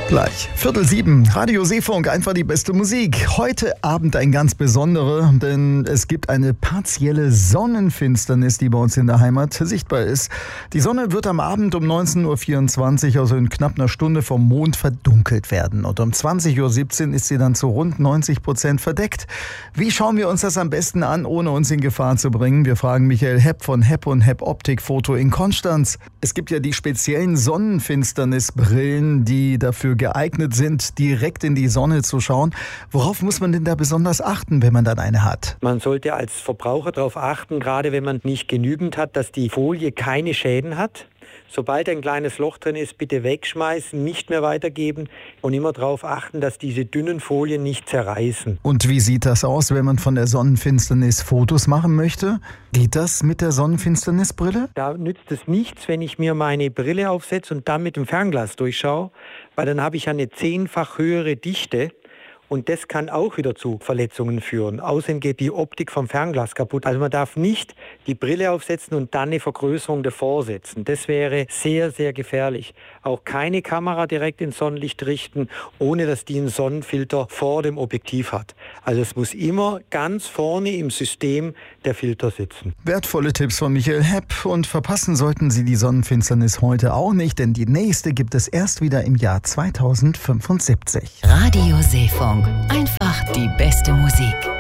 Gleich 6:45, Radio Seefunk, einfach die beste Musik. Heute Abend ein ganz besonderer, denn es gibt eine partielle Sonnenfinsternis, die bei uns in der Heimat sichtbar ist. Die Sonne wird am Abend um 19:24 Uhr, also in knapp einer Stunde, vom Mond verdunkelt werden. Und um 20:17 Uhr ist sie dann zu rund 90% verdeckt. Wie schauen wir uns das am besten an, ohne uns in Gefahr zu bringen? Wir fragen Michael Hepp von Hepp & Hepp Optikfoto in Konstanz. Es gibt ja die speziellen Sonnenfinsternisbrillen, die dafür geeignet sind, direkt in die Sonne zu schauen. Worauf muss man denn da besonders achten, wenn man dann eine hat? Man sollte als Verbraucher darauf achten, gerade wenn man nicht genügend hat, dass die Folie keine Schäden hat. Sobald ein kleines Loch drin ist, bitte wegschmeißen, nicht mehr weitergeben und immer darauf achten, dass diese dünnen Folien nicht zerreißen. Und wie sieht das aus, wenn man von der Sonnenfinsternis Fotos machen möchte? Geht das mit der Sonnenfinsternisbrille? Da nützt es nichts, wenn ich mir meine Brille aufsetze und dann mit dem Fernglas durchschaue, weil dann habe ich eine 10-fach höhere Dichte. Und das kann auch wieder zu Verletzungen führen. Außerdem geht die Optik vom Fernglas kaputt. Also man darf nicht die Brille aufsetzen und dann eine Vergrößerung davor setzen. Das wäre sehr, sehr gefährlich. Auch keine Kamera direkt ins Sonnenlicht richten, ohne dass die einen Sonnenfilter vor dem Objektiv hat. Also es muss immer ganz vorne im System der Filter sitzen. Wertvolle Tipps von Michael Hepp. Und verpassen sollten Sie die Sonnenfinsternis heute auch nicht, denn die nächste gibt es erst wieder im Jahr 2075. Radio Seefunk. Einfach die beste Musik.